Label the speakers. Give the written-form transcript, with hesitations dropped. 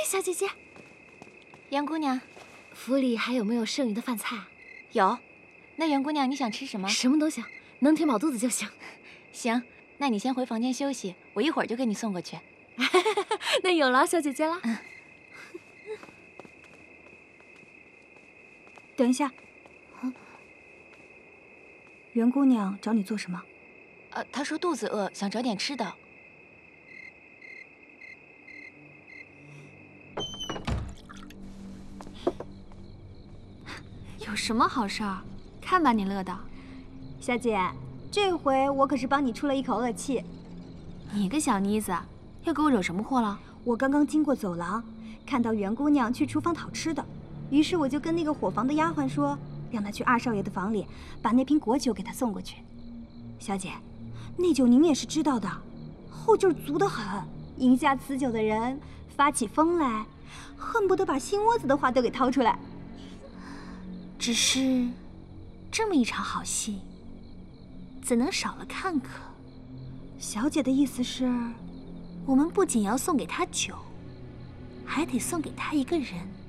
Speaker 1: 小姐姐，
Speaker 2: 袁姑娘，
Speaker 1: 府里还有没有剩余的饭菜？
Speaker 2: 有。那袁姑娘，你想吃什么？
Speaker 1: 什么都行，能填饱肚子就行。
Speaker 2: 行，那你先回房间休息，我一会儿就给你送过去。
Speaker 1: 那有劳小姐姐了。
Speaker 3: 等一下，袁姑娘找你做什么？
Speaker 2: 她说肚子饿，想找点吃的。
Speaker 4: 有什么好事儿？看把你乐的。
Speaker 3: 小姐，这回我可是帮你出了一口恶气。
Speaker 4: 你个小妮子，又给我惹什么祸了？
Speaker 3: 我刚刚经过走廊，看到袁姑娘去厨房讨吃的，于是我就跟那个伙房的丫鬟说，让她去二少爷的房里把那瓶果酒给他送过去。小姐，那酒您也是知道的，后劲儿足得很，饮下此酒的人发起疯来，恨不得把心窝子的话都给掏出来。
Speaker 4: 只是这么一场好戏，怎能少了看客？
Speaker 3: 小姐的意思是，
Speaker 4: 我们不仅要送给他酒，还得送给他一个人。